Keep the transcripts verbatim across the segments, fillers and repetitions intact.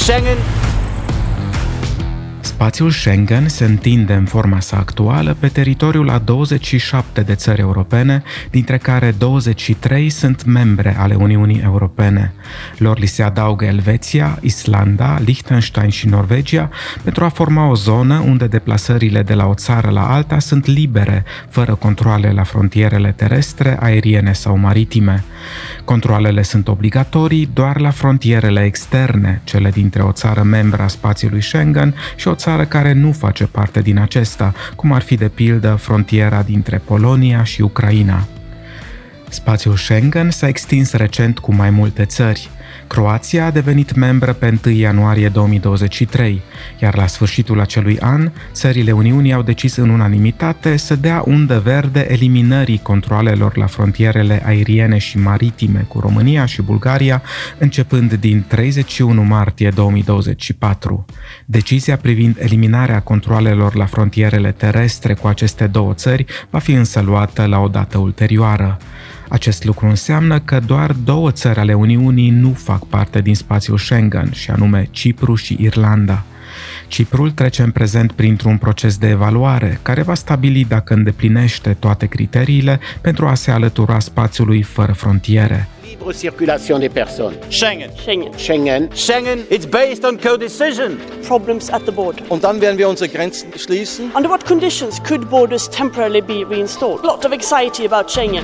Schengen. Spațiul Schengen se întinde în forma sa actuală pe teritoriul a douăzeci și șapte de țări europene, dintre care douăzeci și trei sunt membre ale Uniunii Europene. Lor li se adaugă Elveția, Islanda, Liechtenstein și Norvegia pentru a forma o zonă unde deplasările de la o țară la alta sunt libere, fără controale la frontierele terestre, aeriene sau maritime. Controalele sunt obligatorii doar la frontierele externe, cele dintre o țară membră a spațiului Schengen și o țară care nu face parte din acesta, cum ar fi de pildă frontiera dintre Polonia și Ucraina. Spațiul Schengen s-a extins recent cu mai multe țări. Croația a devenit membră pe întâi ianuarie două mii douăzeci și trei, iar la sfârșitul acelui an, țările Uniunii au decis în unanimitate să dea undă verde eliminării controalelor la frontierele aeriene și maritime cu România și Bulgaria, începând din treizeci și unu martie două mii douăzeci și patru. Decizia privind eliminarea controalelor la frontierele terestre cu aceste două țări va fi însă luată la o dată ulterioară. Acest lucru înseamnă că doar două țări ale Uniunii nu fac parte din spațiul Schengen, și anume Cipru și Irlanda. Ciprul trece în prezent printr-un proces de evaluare care va stabili dacă îndeplinește toate criteriile pentru a se alătura spațiului fără frontiere. Libre circulation des personnes. Schengen. Schengen. Schengen. Schengen. It's based on co-decision. Problems at the border. Und dann werden wir unsere Grenzen schließen. Under what conditions could borders temporarily be reinstalled? A lot of anxiety about Schengen.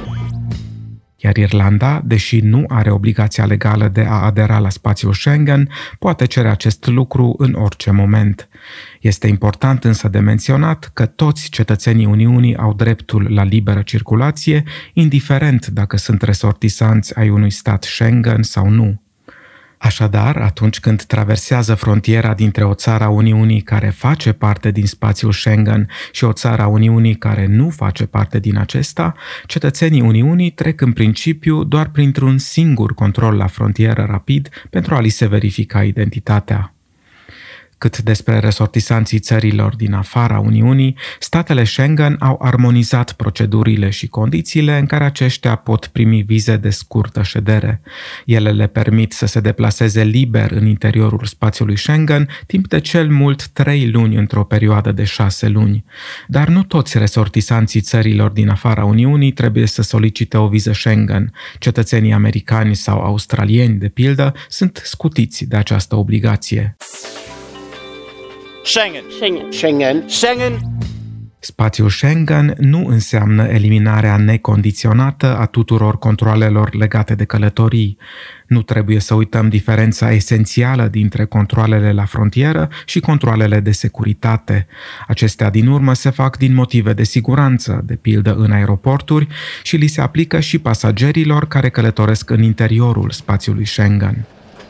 Iar Irlanda, deși nu are obligația legală de a adera la spațiul Schengen, poate cere acest lucru în orice moment. Este important însă de menționat că toți cetățenii Uniunii au dreptul la liberă circulație, indiferent dacă sunt resortisanți ai unui stat Schengen sau nu. Așadar, atunci când traversează frontiera dintre o țară a Uniunii care face parte din spațiul Schengen și o țară a Uniunii care nu face parte din acesta, cetățenii Uniunii trec în principiu doar printr-un singur control la frontieră rapid pentru a li se verifica identitatea. Cât despre resortisanții țărilor din afara Uniunii, statele Schengen au armonizat procedurile și condițiile în care aceștia pot primi vize de scurtă ședere. Ele le permit să se deplaseze liber în interiorul spațiului Schengen timp de cel mult trei luni într-o perioadă de șase luni. Dar nu toți resortisanții țărilor din afara Uniunii trebuie să solicite o viză Schengen. Cetățenii americani sau australieni, de pildă, sunt scutiți de această obligație. Schengen. Schengen. Schengen. Schengen. Spațiul Schengen nu înseamnă eliminarea necondiționată a tuturor controalelor legate de călătorii. Nu trebuie să uităm diferența esențială dintre controalele la frontieră și controalele de securitate. Acestea din urmă se fac din motive de siguranță, de pildă în aeroporturi, și li se aplică și pasagerilor care călătoresc în interiorul spațiului Schengen.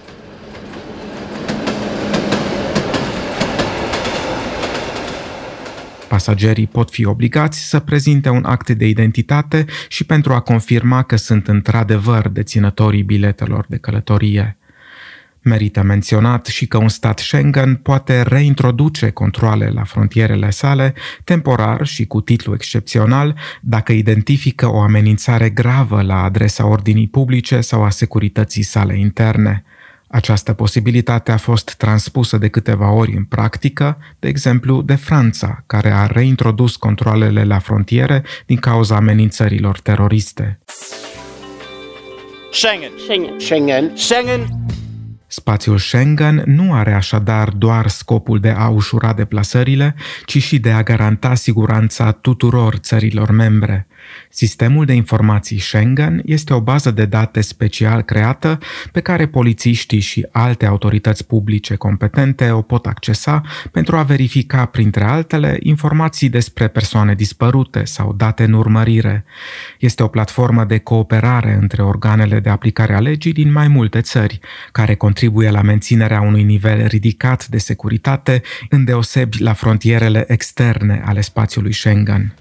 Pasagerii pot fi obligați să prezinte un act de identitate și pentru a confirma că sunt într-adevăr deținătorii biletelor de călătorie. Merită menționat și că un stat Schengen poate reintroduce controale la frontierele sale, temporar și cu titlu excepțional, dacă identifică o amenințare gravă la adresa ordinii publice sau a securității sale interne. Această posibilitate a fost transpusă de câteva ori în practică, de exemplu de Franța, care a reintrodus controalele la frontiere din cauza amenințărilor teroriste. Schengen. Schengen. Schengen. Schengen. Spațiul Schengen nu are așadar doar scopul de a ușura deplasările, ci și de a garanta siguranța tuturor țărilor membre. Sistemul de informații Schengen este o bază de date special creată pe care polițiștii și alte autorități publice competente o pot accesa pentru a verifica, printre altele, informații despre persoane dispărute sau date în urmărire. Este o platformă de cooperare între organele de aplicare a legii din mai multe țări, care contribuie la menținerea unui nivel ridicat de securitate, îndeosebi la frontierele externe ale spațiului Schengen.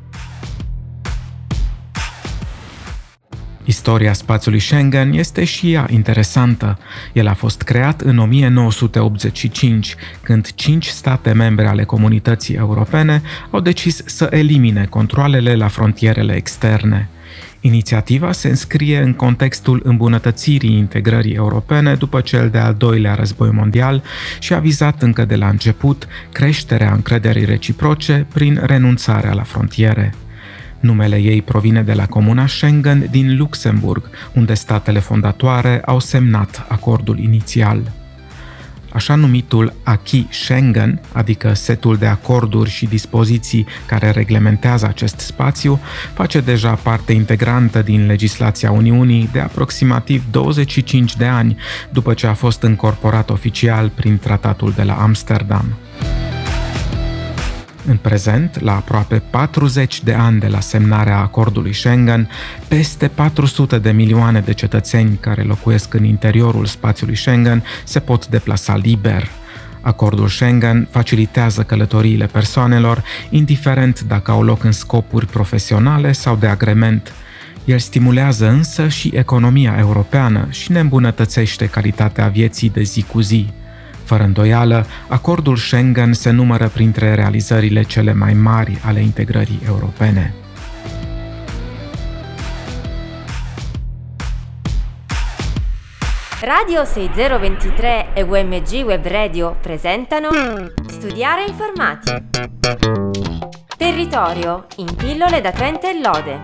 Istoria spațiului Schengen este și ea interesantă. El a fost creat în o mie nouă sute optzeci și cinci, când cinci state membre ale Comunității Europene au decis să elimine controalele la frontierele externe. Inițiativa se înscrie în contextul îmbunătățirii integrării europene după cel de-al doilea război mondial și a vizat încă de la început creșterea încrederii reciproce prin renunțarea la frontiere. Numele ei provine de la Comuna Schengen din Luxemburg, unde statele fondatoare au semnat acordul inițial. Așa numitul Acquis Schengen, adică setul de acorduri și dispoziții care reglementează acest spațiu, face deja parte integrantă din legislația Uniunii de aproximativ douăzeci și cinci de ani, după ce a fost încorporat oficial prin Tratatul de la Amsterdam. În prezent, la aproape patruzeci de ani de la semnarea acordului Schengen, peste patru sute de milioane de cetățeni care locuiesc în interiorul spațiului Schengen se pot deplasa liber. Acordul Schengen facilitează călătoriile persoanelor, indiferent dacă au loc în scopuri profesionale sau de agrement. El stimulează însă și economia europeană și ne îmbunătățește calitatea vieții de zi cu zi. Fără îndoială, acordul Schengen se numără printre realizările cele mai mari ale integrării europene. Radio sei zero due tre e U M G Web Radio presentano Studiare Informati. Territorio in pillole da Trento e Lode.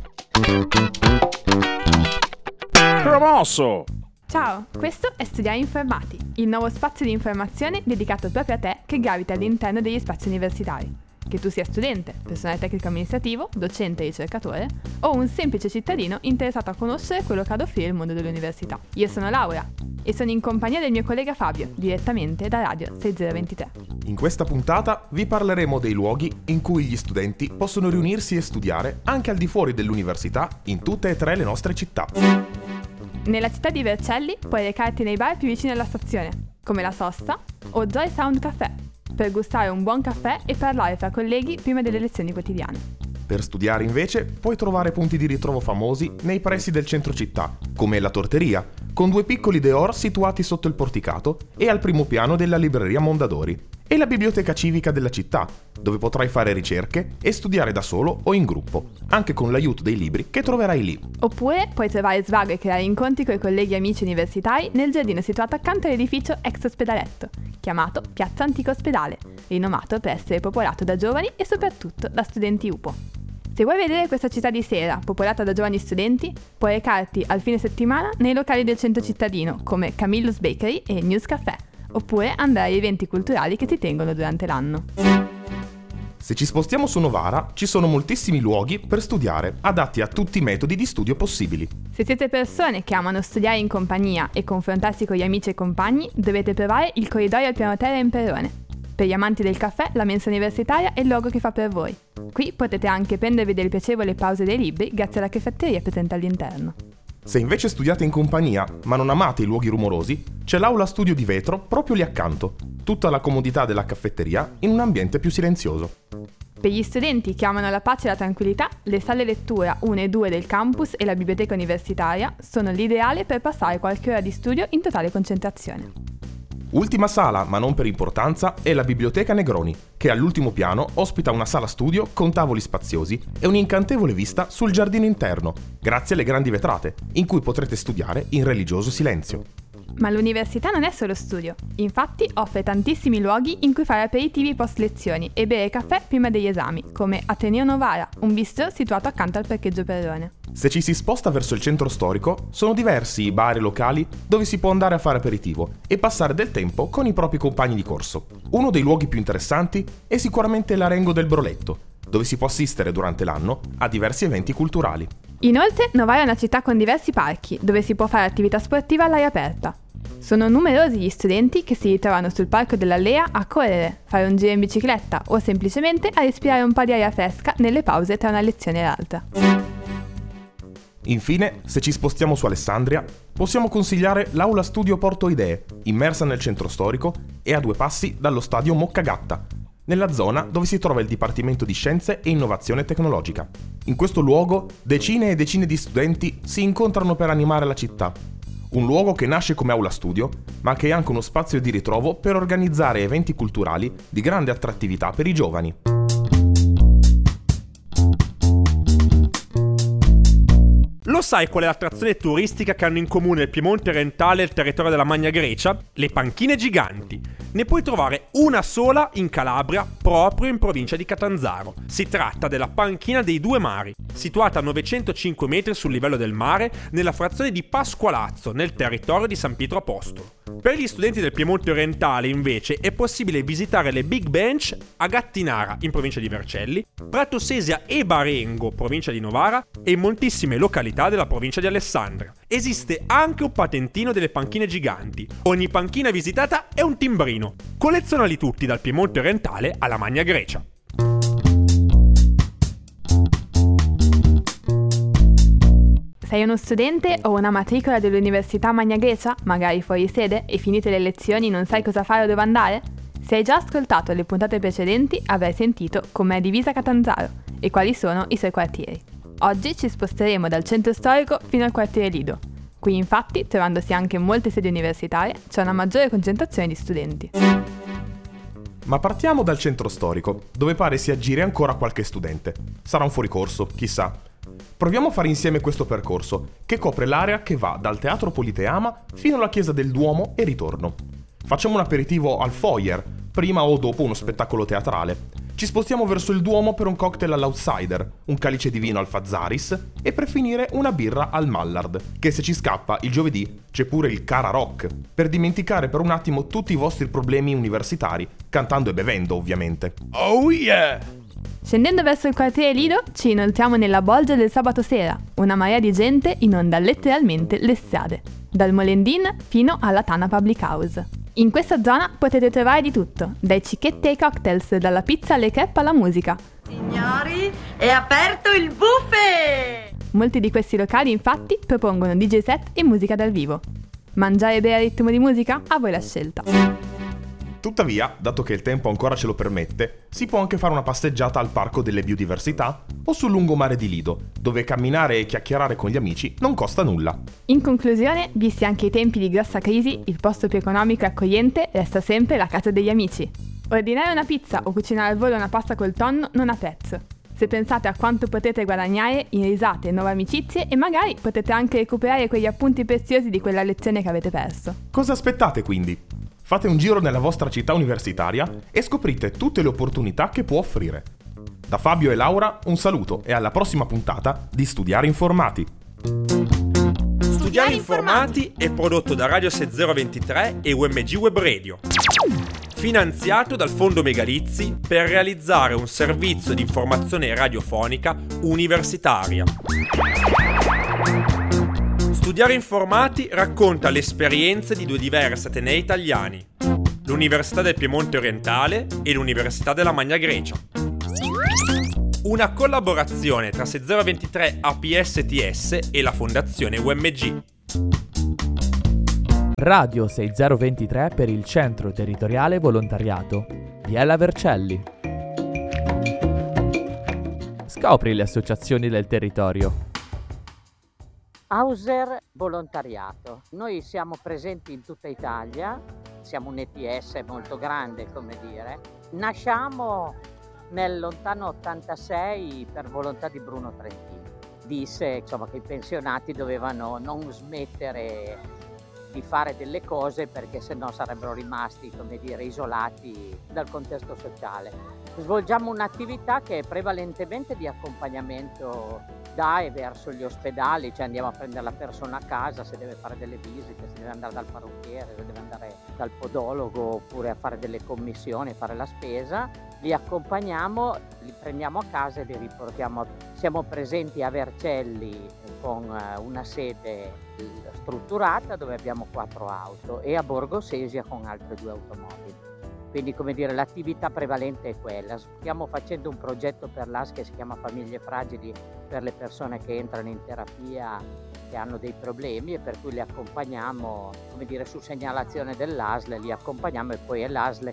Promosso! Ciao, questo è Studiare Informati, il nuovo spazio di informazione dedicato proprio a te che gravita all'interno degli spazi universitari. Che tu sia studente, personale tecnico amministrativo, docente e ricercatore o un semplice cittadino interessato a conoscere quello che ha da offrire il mondo dell'università. Io sono Laura e sono in compagnia del mio collega Fabio, direttamente da Radio sei zero due tre. In questa puntata vi parleremo dei luoghi in cui gli studenti possono riunirsi e studiare anche al di fuori dell'università in tutte e tre le nostre città. Nella città di Vercelli puoi recarti nei bar più vicini alla stazione, come La Sosta o Joy Sound Café, per gustare un buon caffè e parlare fra colleghi prima delle lezioni quotidiane. Per studiare invece puoi trovare punti di ritrovo famosi nei pressi del centro città, come la Torteria, con due piccoli dehors situati sotto il porticato e al primo piano della libreria Mondadori, e la biblioteca civica della città, dove potrai fare ricerche e studiare da solo o in gruppo, anche con l'aiuto dei libri che troverai lì. Oppure puoi trovare svago e creare incontri con i colleghi e amici universitari nel giardino situato accanto all'edificio ex ospedaletto, chiamato Piazza Antico Ospedale, rinomato per essere popolato da giovani e soprattutto da studenti U P O. Se vuoi vedere questa città di sera, popolata da giovani studenti, puoi recarti al fine settimana nei locali del centro cittadino, come Camillo's Bakery e News Café, oppure andare agli eventi culturali che si tengono durante l'anno. Se ci spostiamo su Novara, ci sono moltissimi luoghi per studiare, adatti a tutti i metodi di studio possibili. Se siete persone che amano studiare in compagnia e confrontarsi con gli amici e compagni, dovete provare il corridoio al piano terra in Perone. Per gli amanti del caffè, la mensa universitaria è il luogo che fa per voi. Qui potete anche prendervi delle piacevoli pause dei libri grazie alla caffetteria presente all'interno. Se invece studiate in compagnia, ma non amate i luoghi rumorosi, c'è l'aula studio di vetro proprio lì accanto, tutta la comodità della caffetteria in un ambiente più silenzioso. Per gli studenti che amano la pace e la tranquillità, le sale lettura uno e due del campus e la biblioteca universitaria sono l'ideale per passare qualche ora di studio in totale concentrazione. Ultima sala, ma non per importanza, è la Biblioteca Negroni, che all'ultimo piano ospita una sala studio con tavoli spaziosi e un'incantevole vista sul giardino interno, grazie alle grandi vetrate, in cui potrete studiare in religioso silenzio. Ma l'università non è solo studio, infatti offre tantissimi luoghi in cui fare aperitivi post lezioni e bere caffè prima degli esami, come Ateneo Novara, un bistrò situato accanto al parcheggio Perrone. Se ci si sposta verso il centro storico, sono diversi i bar e locali dove si può andare a fare aperitivo e passare del tempo con i propri compagni di corso. Uno dei luoghi più interessanti è sicuramente l'Arengo del Broletto, dove si può assistere durante l'anno a diversi eventi culturali. Inoltre, Novara è una città con diversi parchi, dove si può fare attività sportiva all'aria aperta. Sono numerosi gli studenti che si ritrovano sul parco dell'Allea a correre, fare un giro in bicicletta o semplicemente a respirare un po' di aria fresca nelle pause tra una lezione e l'altra. Infine, se ci spostiamo su Alessandria, possiamo consigliare l'Aula Studio Porto Idee, immersa nel centro storico e a due passi dallo stadio Moccagatta, nella zona dove si trova il Dipartimento di Scienze e Innovazione Tecnologica. In questo luogo, decine e decine di studenti si incontrano per animare la città. Un luogo che nasce come aula studio, ma che è anche uno spazio di ritrovo per organizzare eventi culturali di grande attrattività per i giovani. sai qual è l'attrazione turistica che hanno in comune il Piemonte orientale e il territorio della Magna Grecia? Le panchine giganti. Ne puoi trovare una sola in Calabria, proprio in provincia di Catanzaro. Si tratta della panchina dei due mari, situata a novecentocinque metri sul livello del mare, nella frazione di Pasqualazzo, nel territorio di San Pietro Apostolo. Per gli studenti del Piemonte orientale, invece, è possibile visitare le Big Bench a Gattinara, in provincia di Vercelli, Prato Sesia e Barengo, provincia di Novara, e in moltissime località della provincia di Alessandria. Esiste anche un patentino delle panchine giganti. Ogni panchina visitata è un timbrino. Collezionali tutti, dal Piemonte orientale alla Magna Grecia. Sei uno studente o una matricola dell'Università Magna Grecia, magari fuori sede, e finite le lezioni non sai cosa fare o dove andare? Se hai già ascoltato le puntate precedenti, avrai sentito com'è divisa Catanzaro e quali sono i suoi quartieri. Oggi ci sposteremo dal centro storico fino al quartiere Lido. Qui infatti, trovandosi anche molte sedi universitarie, c'è una maggiore concentrazione di studenti. Ma partiamo dal centro storico, dove pare si aggiri ancora qualche studente. Sarà un fuoricorso, chissà. Proviamo a fare insieme questo percorso, che copre l'area che va dal Teatro Politeama fino alla Chiesa del Duomo e ritorno. Facciamo un aperitivo al foyer, prima o dopo uno spettacolo teatrale. Ci spostiamo verso il Duomo per un cocktail all'Outsider, un calice di vino al Fazzaris e per finire una birra al Mallard, che se ci scappa il giovedì c'è pure il Cara Rock, per dimenticare per un attimo tutti i vostri problemi universitari, cantando e bevendo ovviamente. Oh yeah! Scendendo verso il quartiere Lido ci inoltriamo nella bolgia del sabato sera, una marea di gente inonda letteralmente le strade, dal Molendin fino alla Tana Public House. In questa zona potete trovare di tutto, dai cicchetti ai cocktails, dalla pizza alle crepe alla musica. Signori, è aperto il buffet! Molti di questi locali infatti propongono D J set e musica dal vivo. Mangiare e bere a ritmo di musica? A voi la scelta. Tuttavia, dato che il tempo ancora ce lo permette, si può anche fare una passeggiata al Parco delle Biodiversità o sul lungomare di Lido, dove camminare e chiacchierare con gli amici non costa nulla. In conclusione, visti anche i tempi di grossa crisi, il posto più economico e accogliente resta sempre la casa degli amici. Ordinare una pizza o cucinare al volo una pasta col tonno non ha prezzo. Se pensate a quanto potete guadagnare in risate, nuove amicizie e magari potete anche recuperare quegli appunti preziosi di quella lezione che avete perso. Cosa aspettate quindi? Fate un giro nella vostra città universitaria e scoprite tutte le opportunità che può offrire. Da Fabio e Laura un saluto e alla prossima puntata di Studiare Informati. Studiare Informati è prodotto da Radio sessanta ventitré e U M G Web Radio. Finanziato dal Fondo Megalizzi per realizzare un servizio di informazione radiofonica universitaria. Studiare Informati racconta le esperienze di due diversi atenei italiani, l'Università del Piemonte Orientale e l'Università della Magna Grecia. Una collaborazione tra sessanta ventitré A P S T S e la Fondazione U M G. Radio sessanta ventitré per il Centro Territoriale Volontariato di Ella Vercelli. Scopri le associazioni del territorio. Hauser Volontariato. Noi siamo presenti in tutta Italia, siamo un E T S molto grande, come dire. Nasciamo nel lontano ottantasei per volontà di Bruno Trentin. Disse insomma, che i pensionati dovevano non smettere di fare delle cose perché sennò sarebbero rimasti, come dire, isolati dal contesto sociale. Svolgiamo un'attività che è prevalentemente di accompagnamento da e verso gli ospedali, cioè andiamo a prendere la persona a casa se deve fare delle visite, se deve andare dal parrucchiere, se deve andare dal podologo oppure a fare delle commissioni, fare la spesa. Li accompagniamo, li prendiamo a casa e li riportiamo. Siamo presenti a Vercelli con una sede strutturata dove abbiamo quattro auto e a Borgo Sesia con altre due automobili. Quindi, come dire, l'attività prevalente è quella. Stiamo facendo un progetto per l'A S che si chiama Famiglie Fragili per le persone che entrano in terapia che hanno dei problemi e per cui le accompagniamo, come dire, su segnalazione dell'A S L, li accompagniamo e poi è l'A S L che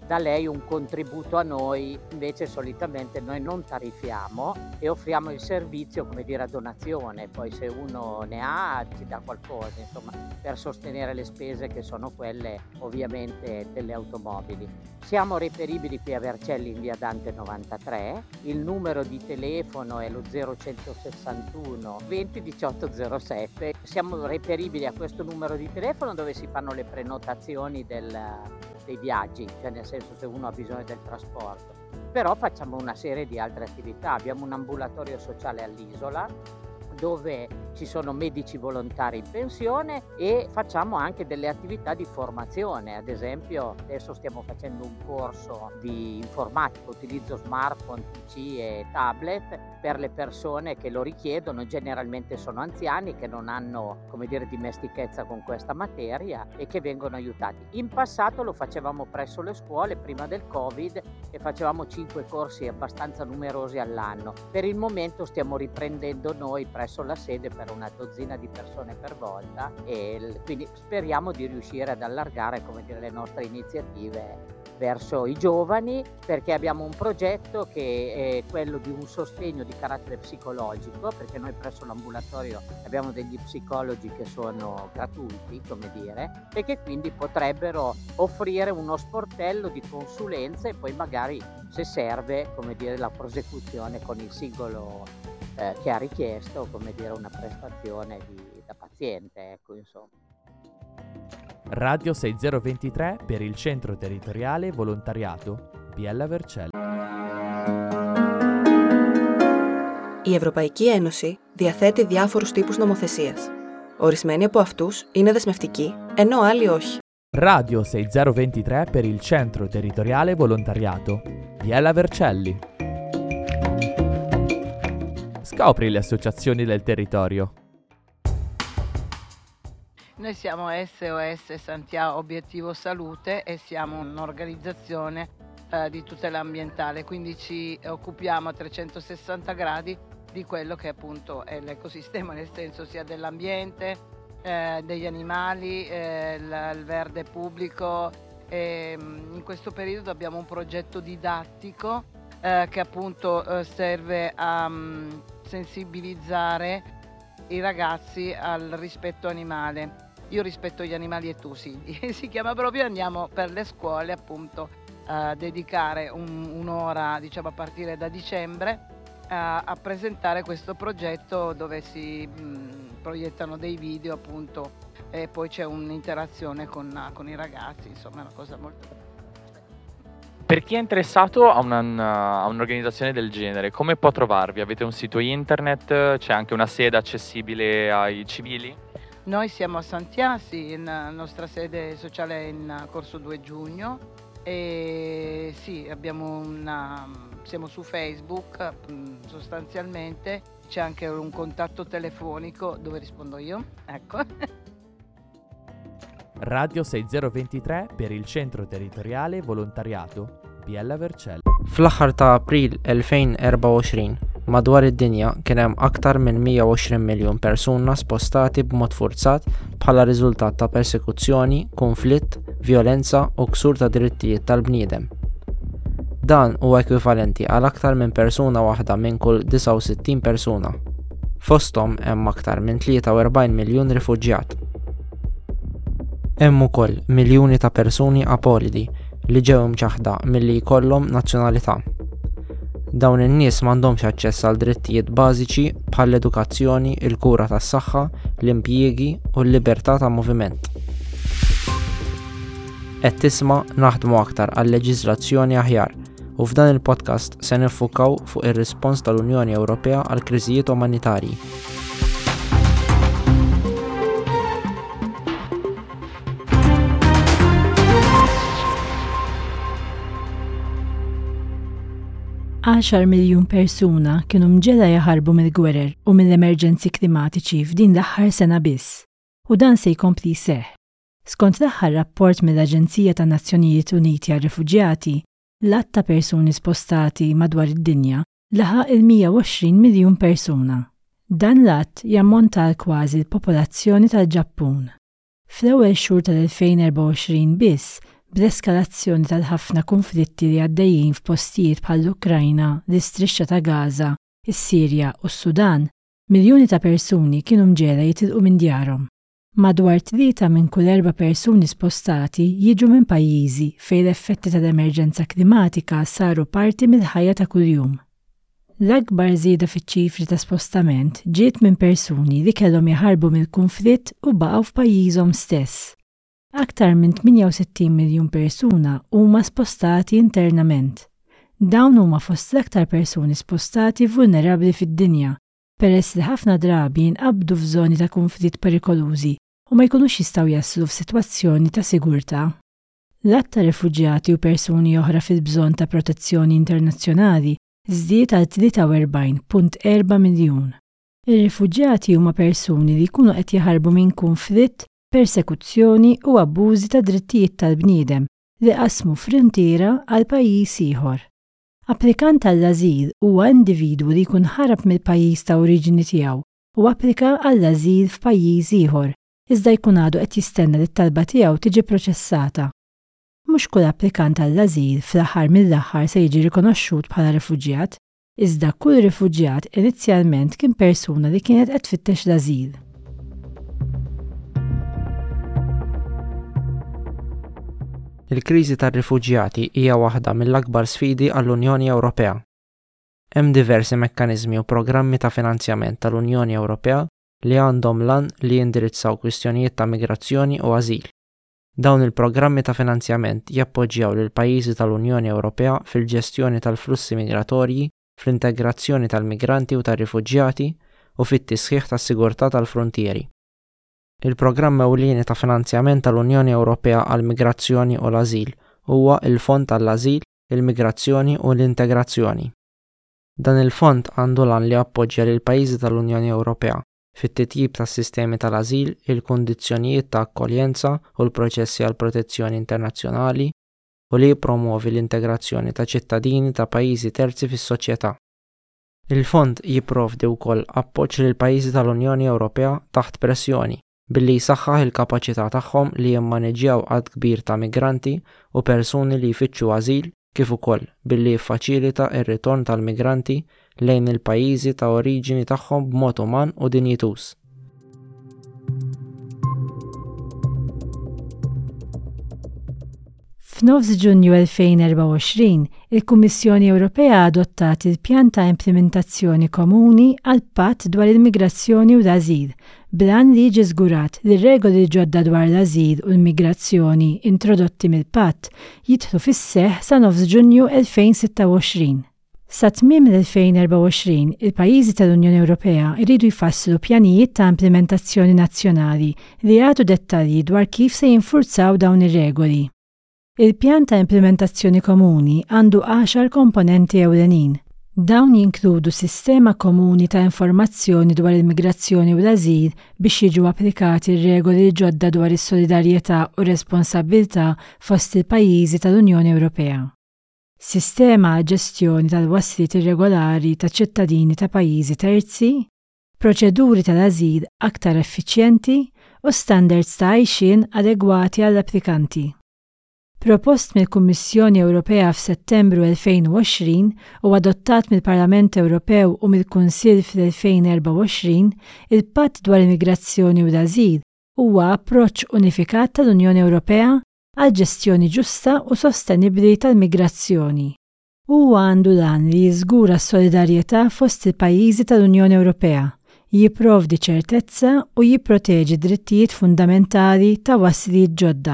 da lei un contributo a noi. Invece solitamente noi non tariffiamo e offriamo il servizio, come dire, a donazione, poi se uno ne ha ci dà qualcosa, insomma, per sostenere le spese che sono quelle ovviamente delle automobili. Siamo reperibili qui a Vercelli in via Dante novantatré, il numero di telefono è lo zero centosessantuno venti diciotto zero sette. Siamo reperibili a questo numero di telefono dove si fanno le prenotazioni del, dei viaggi, cioè nel senso se uno ha bisogno del trasporto. Però facciamo una serie di altre attività, abbiamo un ambulatorio sociale all'Isola dove ci sono medici volontari in pensione e facciamo anche delle attività di formazione. Ad esempio adesso stiamo facendo un corso di informatica, utilizzo smartphone, P C e tablet per le persone che lo richiedono, generalmente sono anziani che non hanno, come dire, dimestichezza con questa materia e che vengono aiutati. In passato lo facevamo presso le scuole prima del Covid e facevamo cinque corsi abbastanza numerosi all'anno. Per il momento stiamo riprendendo noi presso la sede per una dozzina di persone per volta e quindi speriamo di riuscire ad allargare, come dire, le nostre iniziative verso i giovani, perché abbiamo un progetto che è quello di un sostegno di carattere psicologico, perché noi presso l'ambulatorio abbiamo degli psicologi che sono gratuiti, come dire, e che quindi potrebbero offrire uno sportello di consulenze e poi magari, se serve, come dire, la prosecuzione con il singolo eh, che ha richiesto, come dire, una prestazione di, da paziente, ecco, insomma. Radio sei zero due tre per il Centro Territoriale Volontariato Biella Vercelli. Η Ευρωπαϊκή Ένωση διαθέτει διάφορους τύπους νομοθεσίας. Ορισμένοι από αυτούς είναι δεσμευτικοί, ενώ άλλοι όχι. Radio sei zero due tre per il Centro Territoriale Volontariato Biella Vercelli. Scopri le associazioni del territorio. Noi siamo S O S Santiago Obiettivo Salute e siamo un'organizzazione eh, di tutela ambientale, quindi ci occupiamo a trecentosessanta gradi di quello che appunto è l'ecosistema, nel senso sia dell'ambiente, eh, degli animali, eh, il, il verde pubblico. E, in questo periodo abbiamo un progetto didattico eh, che appunto eh, serve a um, sensibilizzare i ragazzi al rispetto animale. Io rispetto gli animali e tu sì, si chiama proprio, andiamo per le scuole appunto a dedicare un, un'ora, diciamo a partire da dicembre, a, a presentare questo progetto dove si mh, proiettano dei video appunto e poi c'è un'interazione con, con i ragazzi, insomma è una cosa molto... Per chi è interessato a, una, a un'organizzazione del genere, come può trovarvi? Avete un sito internet? C'è anche una sede accessibile ai civili? Noi siamo a Santiasi, la nostra sede sociale è in Corso due Giugno e sì, abbiamo una, siamo su Facebook sostanzialmente, c'è anche un contatto telefonico dove rispondo io, ecco. Radio sei zero due tre per il Centro Territoriale Volontariato Biella Vercelli. fl-aħħar ta' April ألفين وأربعة وعشرين madwar id-dinja kien hemm aktar minn مية وعشرين miljun persuna spostati b'mod forzat bħala riżultat ta' persekuzzjoni, konflitt, vjolenza u ksur ta' drittijiet tal-bniedem. Dan huwa ekwivalenti għal aktar minn persuna waħda minn kull tisa' u sittin persuna. Fosthom hemm aktar minn tlieta u erbgħin miljun rifuġjat. Hemm ukoll miljuni ta' persuni apolidi li ġew imċaħda milli jkollhom nazzjonalità. Dawn in-nies m'għandhomx aċċess għal drittijiet bażiċi bħal l-edukazzjoni, il-kura tas-saħħa, l-impjiegi u l-libertà ta' moviment. Qed tisma' naħdmu aktar għal leġiżlazzjoni aħjar u f'dan il-podcast se niffukaw fuq ir-rispons tal-Unjoni Ewropea għal kriżijiet umanitarji. għaxar miljun persuna kienu mġela jaħarbu mill-gwerer u mill-emerġenzi klimatiċi f'din l-aħħar sena biss, u dan se jkompli jseħħ. Skont l-aħħar rapport mill-Aġenzija tan Nazzjonijiet Uniti għar-Rifuġjati, l-att ta' persuni spostati madwar id-dinja laħaq il-mija u għoxrin miljun persuna. Dan l-att jammonta għal kważi l-popolazzjoni tal-Ġappun. Fl-ewwel xhur tal-ألفين وأربعة وعشرين biss, bl-eskalazzjoni tal-ħafna konflitti li għaddejjin f'postijiet bħall-Ukrajna, l-Istrixxa ta' Gaza, is-Sirja u s-Sudan, miljuni ta' persuni kienu mġela jitilqu minn djarhom. Madwar tlieta minn kull erba' persuni spostati jiġu minn pajjiżi fejn l-effetti tal-emerġenza klimatika saru parti mill-ħajja ta' kuljum. L-akbar żieda fiċ-ċifri ta' spostament ġiet minn persuni li kellhom jaħarbu mill-kunflitt u baqgħu f'pajjiżhom stess. Aktar minn tminja u sittin miljun persuna huma spostati internament. Dawn huma fost l-aktar persuni spostati vulnerabbli fid-dinja, peress li ħafna drabi jinqabdu f'żoni ta' kunflitt perikolużi u ma jkunux jistgħu jaslu f'sitwazzjoni ta' sigurtà. L-att ta' rifuġjati u persuni oħra fil-bżonn ta' protezzjoni internazzjonali żdied għal tlieta u erbgħin punt erba' miljun. Ir-rifuġjati huma persuni li jkunu qed jaħarbu minn kunflitt, persekuzzjoni u abbużi ta' drittijiet tal-bniedem li qasmu frontiera għal pajjiż ieħor. Applikant għall-ażil huwa individwu li jkun ħarab mill-pajjiż ta' oriġini tiegħu u applika għall-ażil f'pajjiż ieħor, iżda jkun għadu qed jistenna li t-talba tiegħu tiġi proċessata. Mhux kull applikant għall-ażil fl-aħħar mill-aħħar se jiġi rikonoxxut bħala rifuġjat, iżda kull rifuġjat inizjalment kien persuna li kienet qed tfittex l-ażil. Il-kriżi tar-rifuġjati hija waħda mill-akbar sfidi għall-Unjoni Ewropea. Hemm diversi mekkaniżmi u programmi ta' finanzjament tal-Unjoni Ewropea li għandhom lan li jindirizzaw kwistjonijiet ta' migrazzjoni u ażil. Dawn il-programmi ta' finanzjament jappoġġjaw lil pajjiżi tal-Unjoni Ewropea fil-ġestjoni tal-flussi migratorji, fl-integrazzjoni tal-migranti u tar-rifuġjati u fit-tisħiħ tas-sigurtà tal-frontieri. Il-programm ewlieni ta' finanzjament tal-Unjoni Ewropea għall-migrazzjoni u l-ażil huwa il-Fond tal-Ażil, il-Migrazzjoni u l-Integrazzjoni. Dan il-fond għandu lan li appoġġja lil pajjiżi tal-Unjoni Ewropea fit-titjib tas-sistemi tal-ażil, il-kundizzjonijiet ta' akkoljenza u l-proċessi għal protezzjoni internazzjonali u li jippromuovi l-integrazzjoni ta' ċittadini ta' pajjiżi terzi fis-soċjetà. Il-fond jipprovdi wkoll appoġġ lil pajjiżi tal-Unjoni Ewropea taħt pressjoni billi jsaħħaħ il-kapaċità tagħhom li jimmaneġġjaw għadd kbir ta' migranti u persuni li jfittxu ażil kif ukoll billi jiffaċilita r-ritorn tal-migranti lejn il-pajjiżi ta' oriġini tagħhom b'mod uman u dinjituż. F'nofs Ġunju elfejn u erba' u għoxrin, il-Kummissjoni Ewropea adottat il-pjan ta' implementazzjoni komuni għal patt dwar il-migrazzjoni u l-ażil, b'lan li jiġi żgurat li r-regoli ġodda dwar l-ażil u l-migrazzjoni introdotti mill-patt jidħlu fis-seħħ sa nofs Ġunju elfejn u sitta u għoxrin. Sa tmiem l-elfejn u erba' u għoxrin, il-pajjiżi tal-Unjoni Ewropea jridu jfasslu pjanijiet ta' implementazzjoni nazzjonali li jagħtu dettalji dwar kif se jinfurzaw dawn ir-regoli. Il-pjan ta' implementazzjoni komuni għandu għaxar komponenti ewlenin. Dawn jinkludu sistema komuni ta' informazzjoni dwar il-migrazzjoni u l-ażil biex jiġu applikati r-regoli ġodda dwar is-solidarjetà u responsabilità fost il-pajjiżi tal-Unjoni Ewropea. Sistema ġestjoni tal-waslit irregolari ta' ċittadini ta' pajjiżi terzi, proċeduri tal-ażil aktar effiċjenti u standards ta' għajxien adegwati għall-applikanti. Propost mill-Kummissjoni Ewropea f'Settembru elfejn u għoxrin u adottat mill-Parlament Ewropew u mill-Kunsill fl-elfejn u erba' u għoxrin, il-Patt dwar il-migrazzjoni u l-ażil huwa approċċ unifikat tal-Unjoni Ewropea għal ġestjoni ġusta u sostenibbli tal-migrazzjoni. Huwa għandu lan li jiżgura s-solidarjetà fost il-pajjiżi tal-Unjoni Ewropea, jipprovdi ċertezza u jipproteġi drittijiet fundamentali ta' waslijiet ġodda.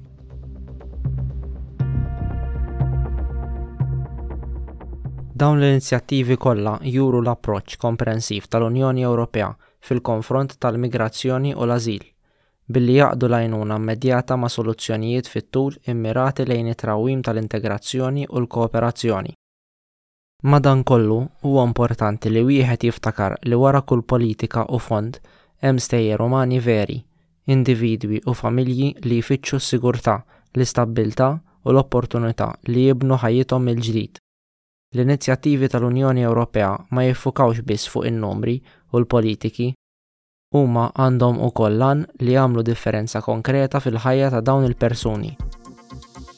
Dawn l-inizjattivi kollha juru l-approċċ komprensiv tal-Unjoni Ewropea fil-konfront tal-migrazzjoni u l-ażil, billi jaqdu l-għajnuna immedjata ma' soluzzjonijiet fit-tul immirati lejn it-trawwim tal-integrazzjoni u l-kooperazzjoni. Madankollu huwa importanti li wieħed jiftakar li wara kull politika u fond hemm stejjer umani veri, individwi u familji li jfittxu s-sigurtà, l-istabbiltà u l-opportunità li jibnu ħajjithom mill-ġdid. L-inizjattivi tal-Unjoni Ewropea ma jiffukawx biss fuq in-numri u l-politiki, huma għandhom ukoll lan li jagħmlu differenza konkreta fil-ħajja ta' dawn il-persuni.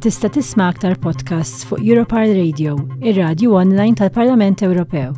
Tista' tisma' aktar podcasts fuq Europarl Radio, ir-radju online tal-Parlament Ewropew.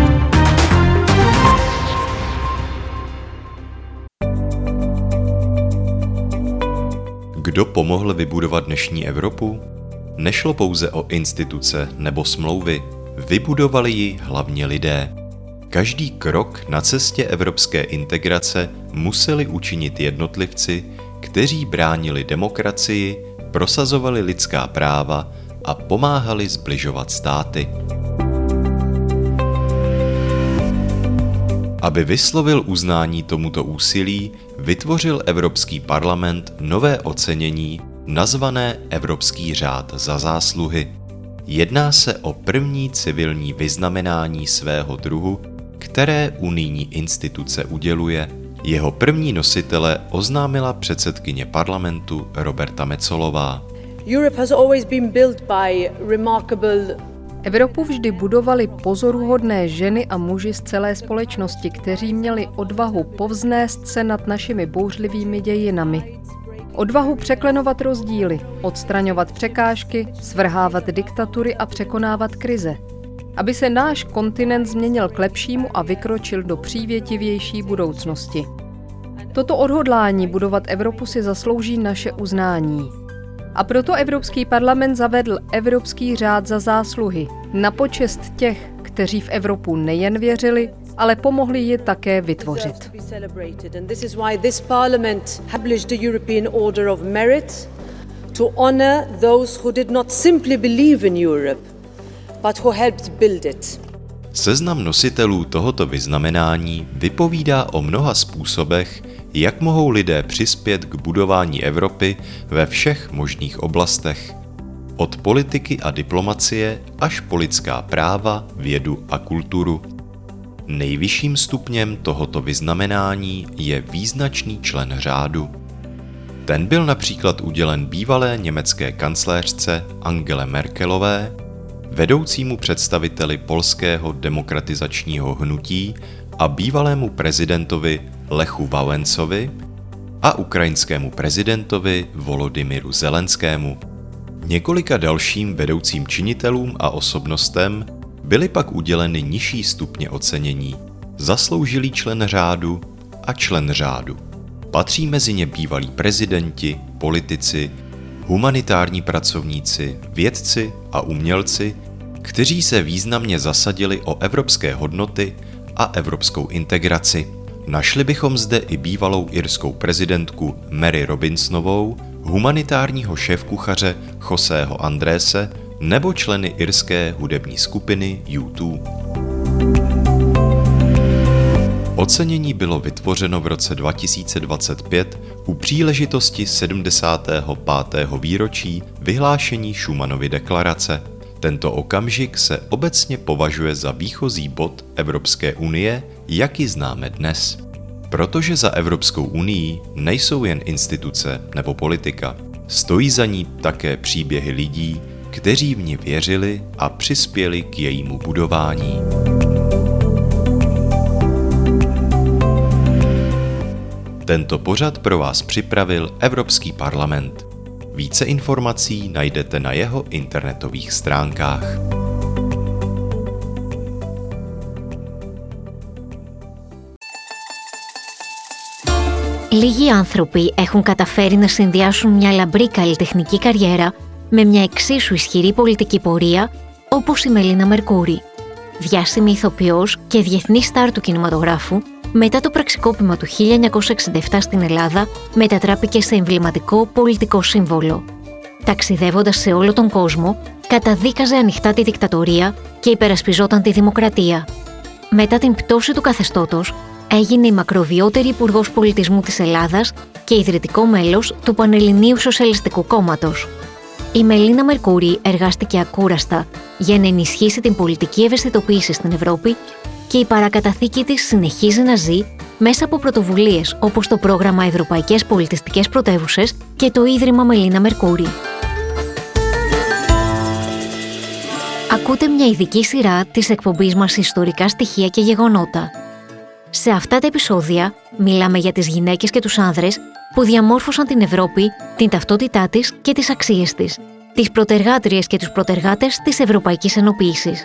Kdo pomohl vybudovat dnešní Evropu? Nešlo pouze o instituce nebo smlouvy, vybudovali ji hlavně lidé. Každý krok na cestě evropské integrace museli učinit jednotlivci, kteří bránili demokracii, prosazovali lidská práva a pomáhali sbližovat státy. Aby vyslovil uznání tomuto úsilí, vytvořil Evropský parlament nové ocenění nazvané Evropský řád za zásluhy. Jedná se o první civilní vyznamenání svého druhu, které unijní instituce uděluje. Jeho první nositele oznámila předsedkyně parlamentu Roberta Metsolová. Europe has always been built by remarkable Evropu vždy budovali pozoruhodné ženy a muži z celé společnosti, kteří měli odvahu povznést se nad našimi bouřlivými dějinami. Odvahu překlenovat rozdíly, odstraňovat překážky, svrhávat diktatury a překonávat krize. Aby se náš kontinent změnil k lepšímu a vykročil do přívětivější budoucnosti. Toto odhodlání budovat Evropu si zaslouží naše uznání. A proto Evropský parlament zavedl Evropský řád za zásluhy na počest těch, kteří v Evropu nejen věřili, ale pomohli ji také vytvořit. Seznam nositelů tohoto vyznamenání vypovídá o mnoha způsobech, jak mohou lidé přispět k budování Evropy ve všech možných oblastech. Od politiky a diplomacie až po lidská práva, vědu a kulturu. Nejvyšším stupněm tohoto vyznamenání je význačný člen řádu. Ten byl například udělen bývalé německé kancléřce Angele Merkelové, vedoucímu představiteli polského demokratizačního hnutí a bývalému prezidentovi Lechu Wałęsovi a ukrajinskému prezidentovi Volodymyru Zelenskému. Několika dalším vedoucím činitelům a osobnostem byly pak uděleny nižší stupně ocenění, zasloužilý člen řádu a člen řádu. Patří mezi ně bývalí prezidenti, politici, humanitární pracovníci, vědci a umělci, kteří se významně zasadili o evropské hodnoty a evropskou integraci. Našli bychom zde i bývalou irskou prezidentku Mary Robinsonovou, humanitárního šéfkuchaře Joseho Andrése nebo členy irské hudební skupiny U dva. Ocenění bylo vytvořeno v roce dva tisíce dvacet pět u příležitosti sedmdesátého pátého výročí vyhlášení Schumannovy deklarace. Tento okamžik se obecně považuje za výchozí bod Evropské unie, jak ji známe dnes. Protože za Evropskou unii nejsou jen instituce nebo politika, stojí za ní také příběhy lidí, kteří v ní věřili a přispěli k jejímu budování. Tento pořad pro vás připravil Evropský parlament. Více informací najdete na jeho internetových stránkách. Λίγοι άνθρωποι έχουν καταφέρει να συνδυάσουν μια λαμπρή καλλιτεχνική καριέρα με μια εξίσου ισχυρή πολιτική πορεία όπως η Μελίνα Μερκούρι. Διάσημη ηθοποιός και διεθνή στάρ του κινηματογράφου, μετά το πραξικόπημα του χίλια εννιακόσια εξήντα επτά στην Ελλάδα, μετατράπηκε σε εμβληματικό πολιτικό σύμβολο. Ταξιδεύοντας σε όλο τον κόσμο, καταδίκαζε ανοιχτά τη δικτατορία και υπερασπιζόταν τη δημοκρατία. Μετά την πτώση του καθεστώτος, έγινε η μακροβιότερη Υπουργός Πολιτισμού της Ελλάδας και ιδρυτικό μέλος του Πανελληνίου Σοσιαλιστικού Κόμματος. Η Μελίνα Μερκούρι εργάστηκε ακούραστα για να ενισχύσει την πολιτική ευαισθητοποίηση στην Ευρώπη και η παρακαταθήκη της συνεχίζει να ζει μέσα από πρωτοβουλίες όπως το πρόγραμμα Ευρωπαϊκές Πολιτιστικές Πρωτεύουσες και το Ίδρυμα Μελίνα Μερκούρι. Ακούτε μια ειδική σειρά της εκπομπής μας Ιστορικά Στοιχεία και Γεγονότα. Σε αυτά τα επεισόδια μιλάμε για τις γυναίκες και τους άνδρες που διαμόρφωσαν την Ευρώπη, την ταυτότητά της και τις αξίες της. τις προτεργάτριες και τους προτεργάτες της Ευρωπαϊκής Ενοποίησης.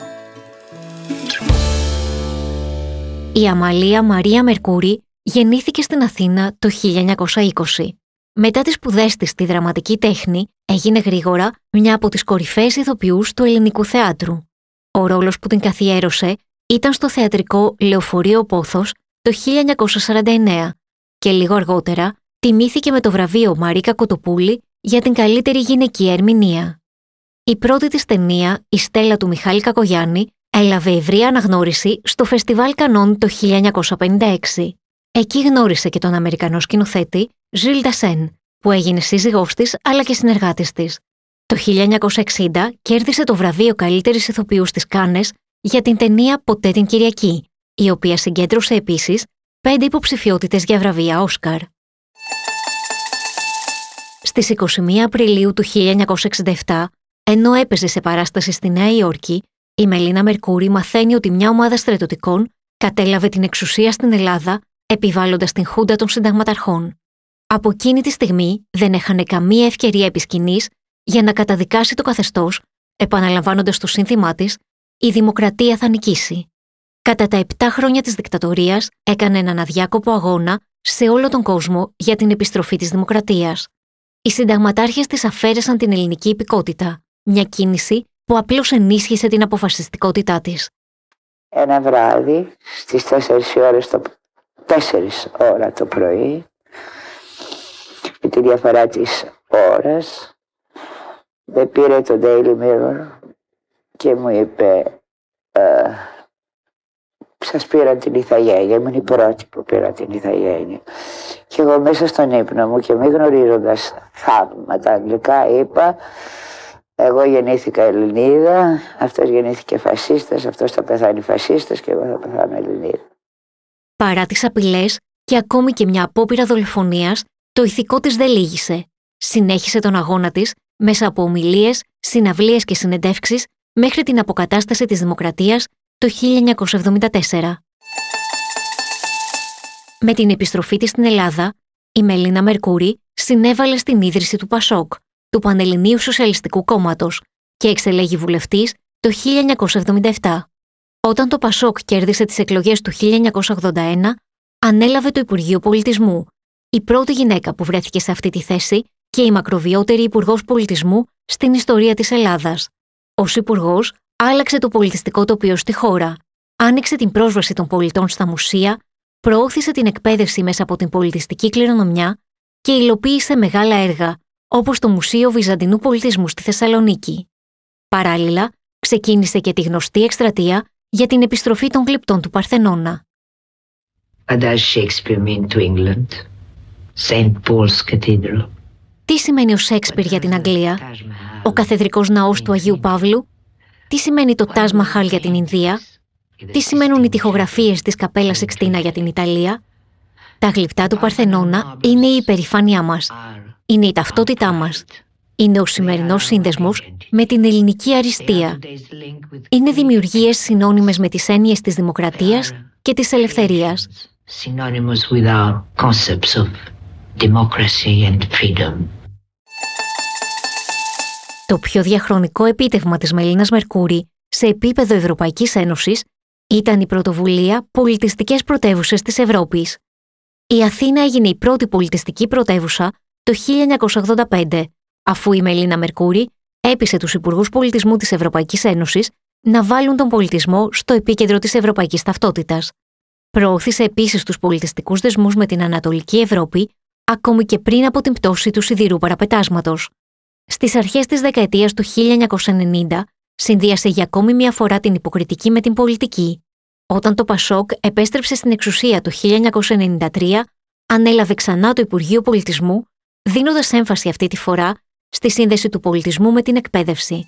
Η Αμαλία Μαρία Μερκούρη γεννήθηκε στην Αθήνα το χίλια εννιακόσια είκοσι. Μετά τις σπουδές της στη δραματική τέχνη, έγινε γρήγορα μια από τις κορυφαίες ηθοποιούς του ελληνικού θεάτρου. Ο ρόλος που την καθιέρωσε ήταν στο θεατρικό Λεωφορείο Πόθος το χίλια εννιακόσια σαράντα εννέα και λίγο αργότερα τιμήθηκε με το βραβείο Μαρίκα Κοτοπούλη για την καλύτερη γυναικεία ερμηνεία. Η πρώτη της ταινία, η Στέλλα του Μιχάλη Κακογιάννη, έλαβε ευρεία αναγνώριση στο Φεστιβάλ Κανών το χίλια εννιακόσια πενήντα έξι. Εκεί γνώρισε και τον Αμερικανό σκηνοθέτη Ζιλ Ντασέν, που έγινε σύζυγός της αλλά και συνεργάτης της. Το χίλια εννιακόσια εξήντα κέρδισε το βραβείο καλύτερης ηθοποιού στις Κάνες για την ταινία «Ποτέ την Κυριακή», η οποία συγκέντρωσε επίσης πέντε υποψηφιότητες για βραβεία Όσκαρ. Στις είκοσι μία Απριλίου του χίλια εννιακόσια εξήντα επτά, ενώ έπαιζε σε παράσταση στη Νέα Υόρκη, η Μελίνα Μερκούρη μαθαίνει ότι μια ομάδα στρατιωτικών κατέλαβε την εξουσία στην Ελλάδα, επιβάλλοντας την Χούντα των Συνταγματαρχών. Από εκείνη τη στιγμή δεν έχανε καμία ευκαιρία επί σκηνής για να καταδικάσει το καθεστώς, επαναλαμβάνοντας το σύνθημά της «Η δημοκρατία θα νικήσει». Κατά τα επτά χρόνια της δικτατορίας έκανε έναν αδιάκοπο αγώνα σε όλο τον κόσμο για την επιστροφή της δημοκρατίας. Οι συνταγματάρχες της αφαίρεσαν την ελληνική υπηκότητα, μια κίνηση που απλώς ενίσχυσε την αποφασιστικότητά της. Ένα βράδυ στις τέσσερις ώρες το, τέσσερις ώρα το πρωί, με τη διαφορά της ώρας, με πήρε το Daily Mirror και μου είπε ε, σας πήραν την ηθαγένεια, ήμουν η πρώτη που πήρα την ηθαγένεια. Και εγώ μέσα στον ύπνο μου και μη γνωρίζοντας θαύματα αγγλικά είπα εγώ γεννήθηκα Ελληνίδα, αυτός γεννήθηκε φασίστας, αυτός θα πεθάνει φασίστας και εγώ θα πεθάνω Ελληνίδα. Παρά τις απειλές και ακόμη και μια απόπειρα δολοφονίας, το ηθικό της δεν λύγησε. Συνέχισε τον αγώνα της μέσα από ομιλίες, συναυλίες και συνεντεύξεις μέχρι την αποκατάσταση της δημοκρατίας το χίλια εννιακόσια εβδομήντα τέσσερα. Με την επιστροφή της στην Ελλάδα, η Μελίνα Μερκούρη συνέβαλε στην ίδρυση του Πασόκ, του Πανελληνίου Σοσιαλιστικού Κόμματος, και εξελέγη βουλευτής το χίλια εννιακόσια εβδομήντα επτά. Όταν το Πασόκ κέρδισε τις εκλογές του χίλια εννιακόσια ογδόντα ένα, ανέλαβε το Υπουργείο Πολιτισμού, η πρώτη γυναίκα που βρέθηκε σε αυτή τη θέση και η μακροβιότερη υπουργός πολιτισμού στην ιστορία της Ελλάδας. Ως υπουργός, άλλαξε το πολιτιστικό τοπίο στη χώρα, άνοιξε την πρόσβαση των πολιτών στα μουσεία, προώθησε την εκπαίδευση μέσα από την πολιτιστική κληρονομιά και υλοποίησε μεγάλα έργα, όπως το Μουσείο Βυζαντινού Πολιτισμού στη Θεσσαλονίκη. Παράλληλα, ξεκίνησε και τη γνωστή εκστρατεία για την επιστροφή των γλυπτών του Παρθενώνα. What does Shakespeare mean to England? Saint Paul's Cathedral. Τι σημαίνει ο Σέξπιρ για την Αγγλία, ο καθεδρικός ναός του Αγίου Παύλου, τι σημαίνει το Τάζ Μαχάλ για την Ινδία, τι σημαίνουν οι τοιχογραφίες της Καπέλα Σιξτίνα για την Ιταλία. Τα γλυπτά του Παρθενώνα είναι η υπερηφάνειά μας, είναι η ταυτότητά μας, είναι ο σημερινός σύνδεσμος με την ελληνική αριστεία. Είναι δημιουργίες συνώνυμες με τις έννοιες της δημοκρατίας και της ελευθερίας. Το πιο διαχρονικό επίτευγμα της Μελίνας Μερκούρη σε επίπεδο Ευρωπαϊκής Ένωσης ήταν η πρωτοβουλία «Πολιτιστικές πρωτεύουσες της Ευρώπης». Η Αθήνα έγινε η πρώτη πολιτιστική πρωτεύουσα το χίλια εννιακόσια ογδόντα πέντε, αφού η Μελίνα Μερκούρη έπεισε τους υπουργούς πολιτισμού της Ευρωπαϊκής Ένωσης να βάλουν τον πολιτισμό στο επίκεντρο της ευρωπαϊκής ταυτότητας. Προώθησε επίσης τους πολιτιστικούς δεσμούς με την Ανατολική Ευρώπη, ακόμη και πριν από την πτώση του σιδηρού παραπετάσματος. Στις αρχές της δεκαετίας του χίλια εννιακόσια ενενήντα, συνδύασε για ακόμη μια φορά την υποκριτική με την πολιτική. Όταν το Πασόκ επέστρεψε στην εξουσία το χίλια εννιακόσια ενενήντα τρία, ανέλαβε ξανά το Υπουργείο Πολιτισμού, δίνοντας έμφαση αυτή τη φορά στη σύνδεση του πολιτισμού με την εκπαίδευση.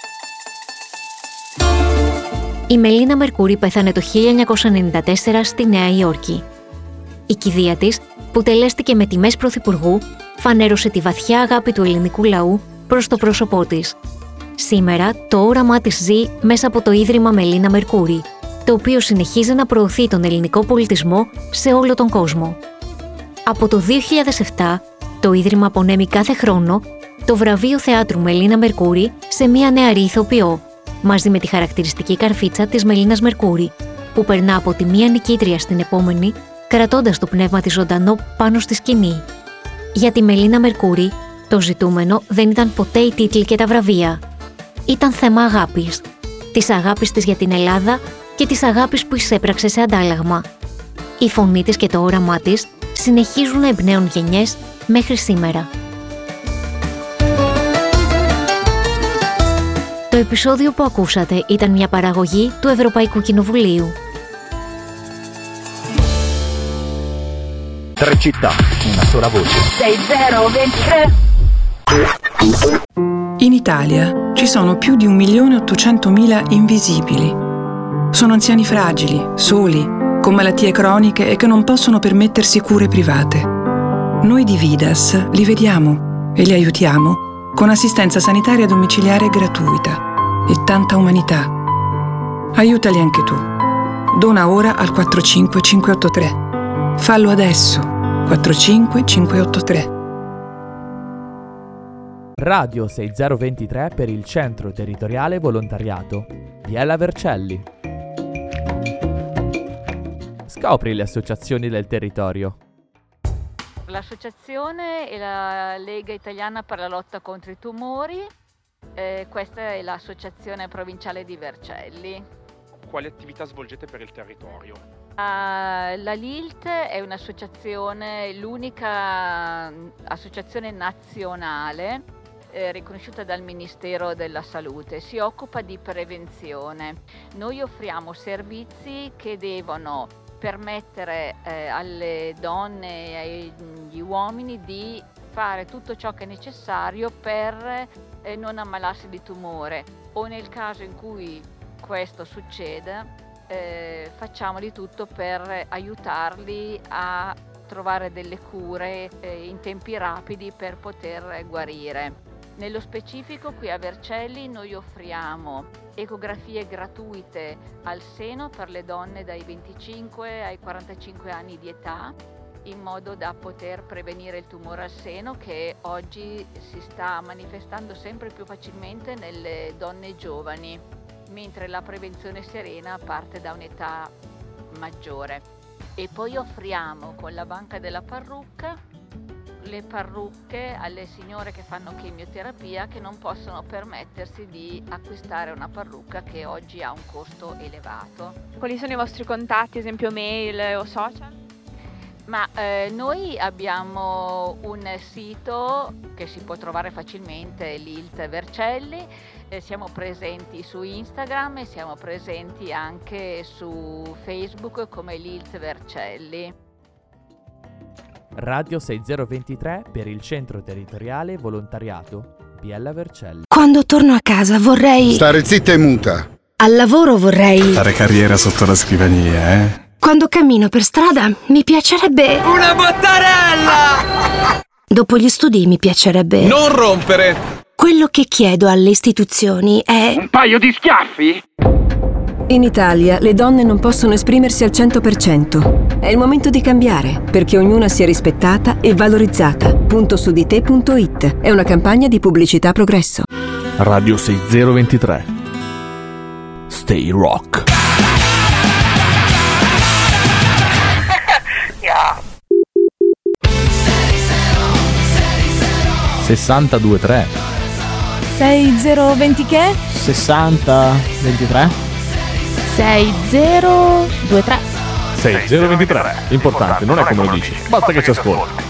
Η Μελίνα Μερκούρη πέθανε το χίλια εννιακόσια ενενήντα τέσσερα στη Νέα Υόρκη. Η κηδεία της, που τελέστηκε με τιμές πρωθυπουργού, φανέρωσε τη βαθιά αγάπη του ελληνικού λαού προς το πρόσωπό της. Σήμερα το όραμά της ζει μέσα από το Ίδρυμα Μελίνα Μερκούρη, το οποίο συνεχίζει να προωθεί τον ελληνικό πολιτισμό σε όλο τον κόσμο. Από το δύο χιλιάδες επτά, το Ίδρυμα απονέμει κάθε χρόνο το βραβείο θεάτρου Μελίνα Μερκούρη σε μια νεαρή ηθοποιό, μαζί με τη χαρακτηριστική καρφίτσα της Μελίνας Μερκούρη, που περνά από τη μία νικήτρια στην επόμενη, κρατώντας το πνεύμα της ζωντανό πάνω στη σκηνή. Για τη Μελίνα Μερκούρη, το ζητούμενο δεν ήταν ποτέ οι τίτλοι και τα βραβεία. Ήταν θέμα αγάπης. Της αγάπης της για την Ελλάδα και της αγάπης που εισέπραξε σε αντάλλαγμα. Η φωνή της και το όραμά της συνεχίζουν να εμπνέουν γενιές μέχρι σήμερα. Το επεισόδιο που ακούσατε ήταν μια παραγωγή του Ευρωπαϊκού Κοινοβουλίου. Tre città, una sola voce. sei zero ventitré. In Italia ci sono più di un milione e ottocentomila invisibili. Sono anziani fragili, soli, con malattie croniche e che non possono permettersi cure private. Noi di Vidas li vediamo e li aiutiamo con assistenza sanitaria domiciliare gratuita e tanta umanità. Aiutali anche tu. Dona ora al quattro cinque cinque otto tre. Fallo adesso. quattro cinque cinque otto tre. Radio sei zero ventitré per il Centro Territoriale Volontariato. Biella Vercelli. Scopri le associazioni del territorio. L'associazione è la Lega Italiana per la lotta contro i tumori, eh, questa è l'associazione provinciale di Vercelli. Quali attività svolgete per il territorio? Uh, la L I L T è un'associazione, l'unica associazione nazionale eh, riconosciuta dal Ministero della Salute, si occupa di prevenzione. Noi offriamo servizi che devono permettere eh, alle donne e agli uomini di fare tutto ciò che è necessario per eh, non ammalarsi di tumore, o nel caso in cui questo succeda eh, facciamo di tutto per aiutarli a trovare delle cure eh, in tempi rapidi per poter guarire. Nello specifico qui a Vercelli noi offriamo ecografie gratuite al seno per le donne dai venticinque ai quarantacinque anni di età, in modo da poter prevenire il tumore al seno che oggi si sta manifestando sempre più facilmente nelle donne giovani, mentre la prevenzione serena parte da un'età maggiore. E poi offriamo con la banca della parrucca le parrucche alle signore che fanno chemioterapia, che non possono permettersi di acquistare una parrucca che oggi ha un costo elevato. Quali sono i vostri contatti, esempio mail o social? Ma eh, noi abbiamo un sito che si può trovare facilmente, L I L T Vercelli, eh, siamo presenti su Instagram e siamo presenti anche su Facebook come L I L T Vercelli. Radio sei zero ventitré per il Centro Territoriale Volontariato Biella Vercelli. Quando torno a casa vorrei... Stare zitta e muta. Al lavoro vorrei... Fare carriera sotto la scrivania, eh? Quando cammino per strada mi piacerebbe... Una bottarella! Dopo gli studi mi piacerebbe... Non rompere! Quello che chiedo alle istituzioni è... Un paio di schiaffi? In Italia le donne non possono esprimersi al cento per cento. È il momento di cambiare, perché ognuna sia rispettata e valorizzata. punto su di te punto it è una campagna di pubblicità Progresso. Radio sei zero ventitré. Stay Rock. sessantadue tre. sei zero venti che? sessanta ventitré. sei zero due tre. sei zero ventitré. Importante, non è come lo dici, basta che ci ascolti.